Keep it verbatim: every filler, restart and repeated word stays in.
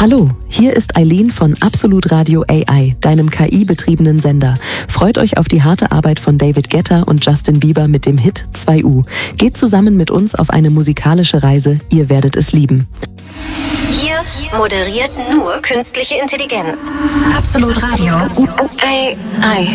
Hallo, hier ist Eileen von Absolut Radio A I, deinem K I-betriebenen Sender. Freut euch auf die harte Arbeit von David Guetta und Justin Bieber mit dem Hit zwei U. Geht zusammen mit uns auf eine musikalische Reise, ihr werdet es lieben. Hier moderiert nur künstliche Intelligenz. Absolut Radio A I.